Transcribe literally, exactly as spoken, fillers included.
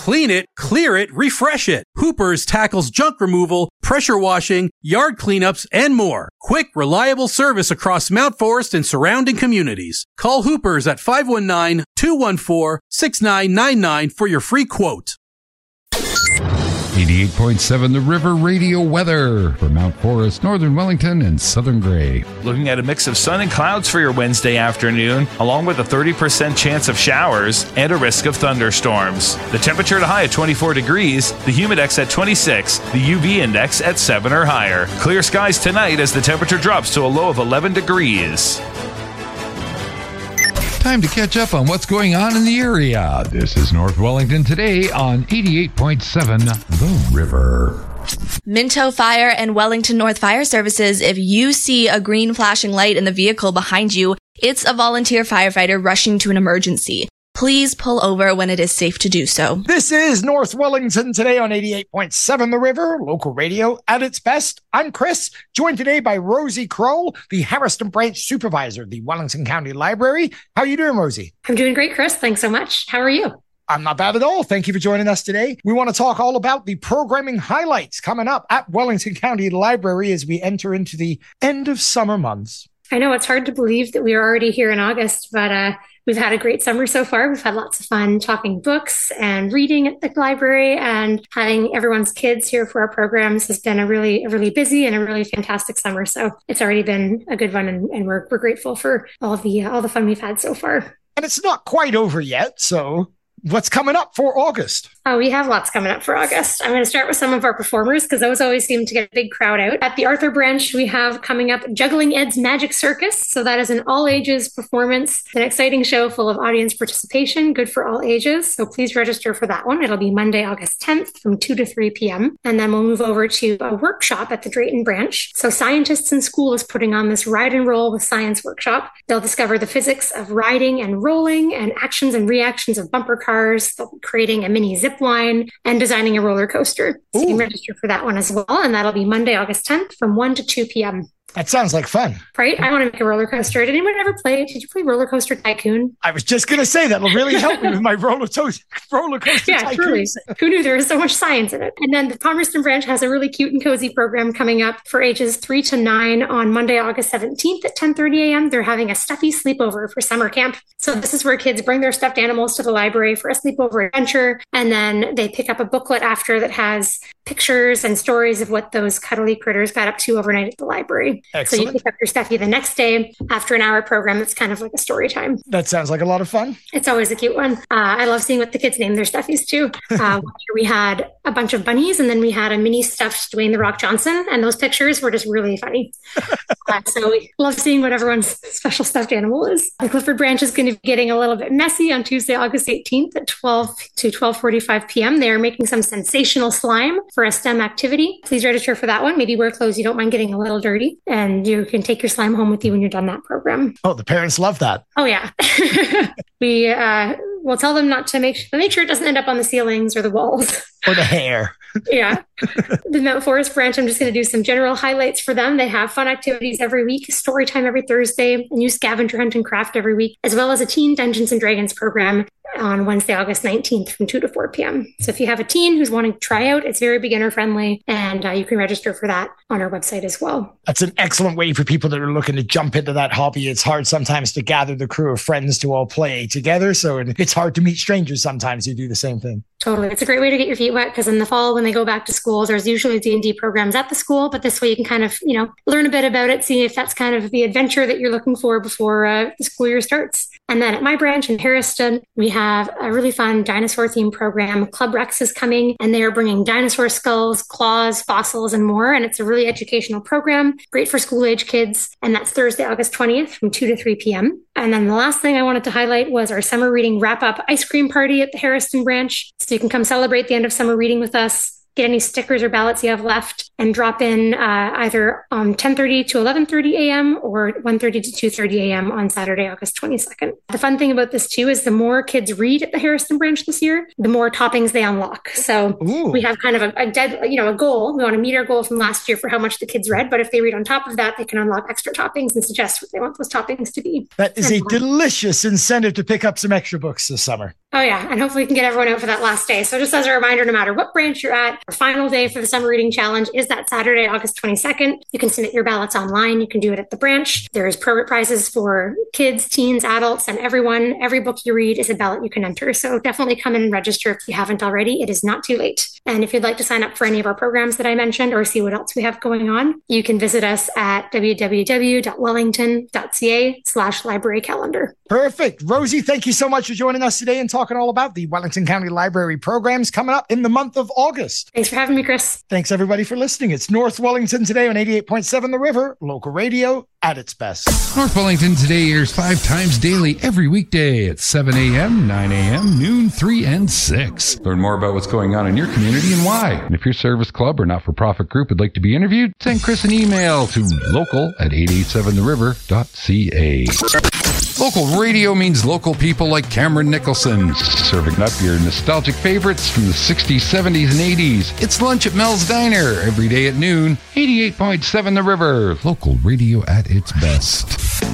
Clean it, clear it, refresh it. Hoopers tackles junk removal, pressure washing, yard cleanups, and more. Quick, reliable service across Mount Forest and surrounding communities. Call Hoopers at five one nine, two one four, six nine nine nine for your free quote. eighty-eight point seven The River Radio weather for Mount Forest, Northern Wellington, and Southern Gray. Looking at a mix of sun and clouds for your Wednesday afternoon, along with a thirty percent chance of showers and a risk of thunderstorms. The temperature at a high of twenty-four degrees, the humidex at twenty-six, the U V index at seven or higher. Clear skies tonight as the temperature drops to a low of eleven degrees. Time to catch up on what's going on in the area. This is North Wellington Today on eighty-eight point seven The River. Minto Fire and Wellington North Fire Services. If you see a green flashing light in the vehicle behind you, it's a volunteer firefighter rushing to an emergency. Please pull over when it is safe to do so. This is North Wellington Today on eighty-eight point seven The River, local radio at its best. I'm Chris, joined today by Rosie Kroll, the Harriston Branch Supervisor of the Wellington County Library. How are you doing, Rosie? I'm doing great, Chris. Thanks so much. How are you? I'm not bad at all. Thank you for joining us today. We want to talk all about the programming highlights coming up at Wellington County Library as we enter into the end of summer months. I know it's hard to believe that we are already here in August, but uh, we've had a great summer so far. We've had lots of fun talking books and reading at the library, and having everyone's kids here for our programs has been a really, a really busy and a really fantastic summer. So it's already been a good one, and, and we're we're grateful for all the all the fun we've had so far. And it's not quite over yet, so what's coming up for August? Oh, we have lots coming up for August. I'm going to start with some of our performers because those always seem to get a big crowd out. At the Arthur Branch, we have coming up Juggling Ed's Magic Circus. So that is an all-ages performance, an exciting show full of audience participation, good for all ages. So please register for that one. It'll be Monday, August tenth from two to three p.m. And then we'll move over to a workshop at the Drayton Branch. So Scientists in School is putting on this Ride and Roll with Science workshop. They'll discover the physics of riding and rolling and actions and reactions of bumper cars. They'll be creating a mini zip line and designing a roller coaster. So you can register for that one as well. And that'll be Monday, August tenth from one to two p.m. That sounds like fun. Right? I want to make a roller coaster. Did anyone ever play? Did you play Roller Coaster Tycoon? I was just going to say that'll really help me with my roller, to- roller coaster yeah, tycoon. Truly. Who knew there was so much science in it? And then the Palmerston Branch has a really cute and cozy program coming up for ages three to nine on Monday, August seventeenth at ten thirty a.m. They're having a stuffy sleepover for summer camp. So this is where kids bring their stuffed animals to the library for a sleepover adventure. And then they pick up a booklet after that has pictures and stories of what those cuddly critters got up to overnight at the library. Excellent. So you pick up your stuffy the next day after an hour program. It's kind of like a story time. That sounds like a lot of fun. It's always a cute one. Uh, I love seeing what the kids name their stuffies too. Uh, we had a bunch of bunnies, and then we had a mini stuffed Dwayne The Rock Johnson, and those pictures were just really funny. uh, so we love seeing what everyone's special stuffed animal is. The Clifford Branch is going to be getting a little bit messy on Tuesday, August eighteenth at twelve to twelve forty-five p.m. They are making some sensational slime for a STEM activity. Please register for that one. Maybe wear clothes you don't mind getting a little dirty, and you can take your slime home with you when you're done that program. Oh, the parents love that. Oh, yeah. we uh, will tell them not to make, make sure it doesn't end up on the ceilings or the walls. Or the hair. Yeah. The Mount Forest Branch, I'm just going to do some general highlights for them. They have fun activities every week, story time every Thursday, a new scavenger hunt and craft every week, as well as a teen Dungeons and Dragons program on Wednesday, August nineteenth from two to four p.m. So if you have a teen who's wanting to try out, it's very beginner friendly, and uh, you can register for that on our website as well. That's an excellent way for people that are looking to jump into that hobby. It's hard sometimes to gather the crew of friends to all play together. So it's hard to meet strangers sometimes who do the same thing. Totally. It's a great way to get your feet wet, because in the fall, when they go back to schools, there's usually D and D programs at the school, but this way you can kind of, you know, learn a bit about it, see if that's kind of the adventure that you're looking for before uh, the school year starts. And then at my branch in Harriston, we have a really fun dinosaur themed program. Club Rex is coming, and they are bringing dinosaur skulls, claws, fossils, and more. And it's a really educational program, great for school age kids. And that's Thursday, August twentieth from two to three p.m. And then the last thing I wanted to highlight was our summer reading wrap up ice cream party at the Harriston branch. So you can come celebrate the end of summer reading with us. get any stickers or ballots you have left, and drop in uh, either um, ten thirty to eleven thirty a.m. or one thirty to two thirty a.m. on Saturday, August twenty-second. The fun thing about this too is the more kids read at the Harrison branch this year, the more toppings they unlock. So Ooh. we have kind of a, a dead, you know, a goal. We want to meet our goal from last year for how much the kids read, but if they read on top of that, they can unlock extra toppings and suggest what they want those toppings to be. That is and a delicious incentive to pick up some extra books this summer. Oh yeah, and hopefully we can get everyone out for that last day. So just as a reminder, no matter what branch you're at, our final day for the Summer Reading Challenge is that Saturday, August twenty-second. You can submit your ballots online. You can do it at the branch. There's private prizes for kids, teens, adults, and everyone. Every book you read is a ballot you can enter. So definitely come in and register if you haven't already. It is not too late. And if you'd like to sign up for any of our programs that I mentioned or see what else we have going on, you can visit us at w w w dot wellington dot c a slash library calendar. Perfect. Rosie, thank you so much for joining us today and talking all about the Wellington County Library programs coming up in the month of August. Thanks for having me, Chris. Thanks, everybody, for listening. It's North Wellington Today on eighty-eight point seven The River, local radio at its best. North Wellington Today airs five times daily every weekday at seven a.m., nine a.m., noon, three, and six. Learn more about what's going on in your community and why. And if your service club or not-for-profit group would like to be interviewed, send Chris an email to local at eight eight seven the river dot c a. Local radio means local people like Cameron Nicholson, serving up your nostalgic favorites from the sixties, seventies, and eighties. It's lunch at Mel's Diner every day at noon. eighty-eight point seven The River, local radio at its best.